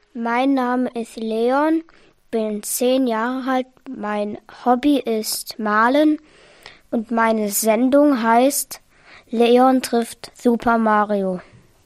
Mein Name ist Leon, bin 10 Jahre alt, mein Hobby ist Malen und meine Sendung heißt Leon trifft Super Mario.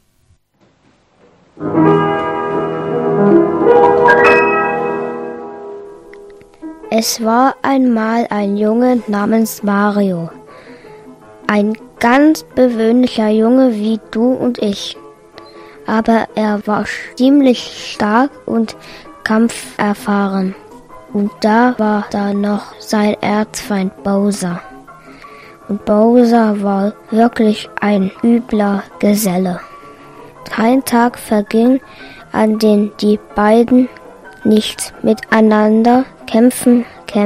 Es war einmal ein Junge namens Mario. Ein ganz gewöhnlicher Junge wie du und ich. Aber er war ziemlich stark und kampferfahren. Und da war da noch sein Erzfeind Bowser. Und Bowser war wirklich ein übler Geselle. Kein Tag verging, an dem die beiden nicht miteinander kämpfen.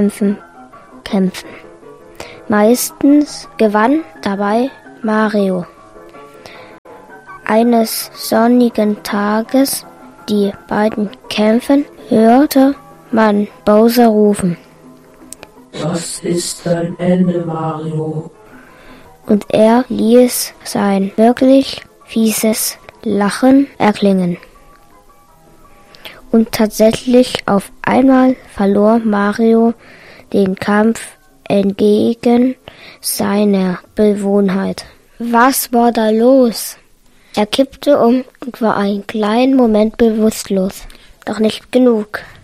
Meistens gewann dabei Mario. Eines sonnigen Tages, die beiden kämpfen, hörte man Bowser rufen. Das ist dein Ende, Mario. Und er ließ sein wirklich fieses Lachen erklingen. Und tatsächlich auf einmal verlor Mario den Kampf entgegen seiner Gewohnheit. Was war da los? Er kippte um und war einen kleinen Moment bewusstlos. Doch nicht genug.